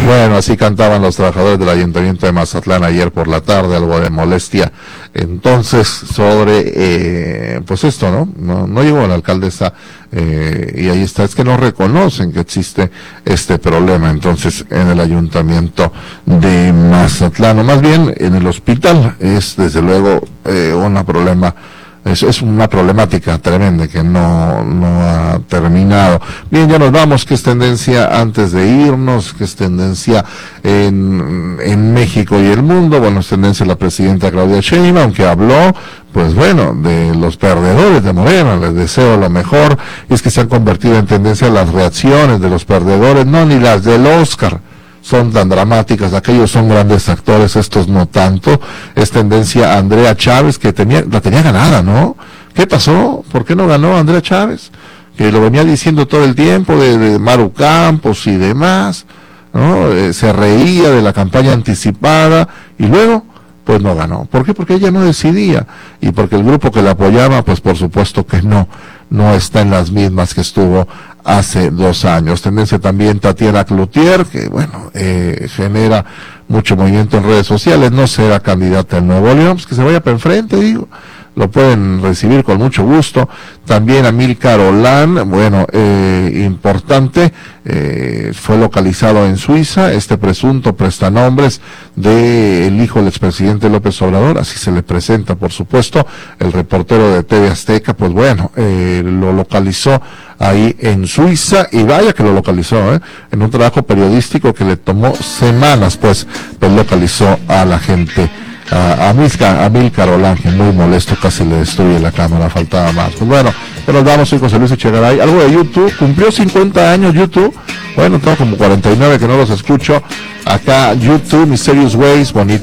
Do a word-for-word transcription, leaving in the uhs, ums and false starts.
Bueno, así cantaban los trabajadores del Ayuntamiento de Mazatlán ayer por la tarde, algo de molestia. Entonces, sobre, eh, pues esto, ¿no? No, no llegó la alcaldesa, eh, y ahí está, es que no reconocen que existe este problema, entonces, en el Ayuntamiento de Mazatlán, o más bien, en el hospital, es desde luego, eh, un problema. Es, es una problemática tremenda que no, no ha terminado. Bien, ya nos vamos, que es tendencia antes de irnos, que es tendencia en, en México y el mundo. Bueno, es tendencia la presidenta Claudia Sheinbaum, aunque habló, pues bueno, de los perdedores de Morena. Les deseo lo mejor. Y es que se han convertido en tendencia las reacciones de los perdedores, no ni las del Oscar son tan dramáticas, aquellos son grandes actores, estos no tanto. Es tendencia Andrea Chávez, que tenía, la tenía ganada, ¿no? ¿Qué pasó? ¿Por qué no ganó Andrea Chávez? Que lo venía diciendo todo el tiempo de, de Maru Campos y demás, ¿no? Eh, se reía de la campaña anticipada y luego, pues no ganó. ¿Por qué? Porque ella no decidía, y porque el grupo que la apoyaba, pues por supuesto que no, no está en las mismas que estuvo hace dos años. Tendencia también Tatiana Cloutier, que bueno, eh, genera mucho movimiento en redes sociales, no será candidata en Nuevo León, pues que se vaya para enfrente, digo, lo pueden recibir con mucho gusto. También Amílcar Olán, bueno, eh, importante, eh, fue localizado en Suiza, este presunto prestanombres del hijo del expresidente López Obrador, así se le presenta, por supuesto, el reportero de T V Azteca, pues bueno, eh, lo localizó ahí en Suiza, y vaya que lo localizó, ¿eh? En un trabajo periodístico que le tomó semanas, pues, pues localizó a la gente. A, a Amílcar Olán, que muy molesto, casi le destruye la cámara, faltaba más. Pues bueno, ya nos vamos, soy José Luis Echegaray. Algo de YouTube, cumplió cincuenta años YouTube, bueno, tengo como cuarenta y nueve que no los escucho. Acá YouTube, Mysterious Ways, bonito.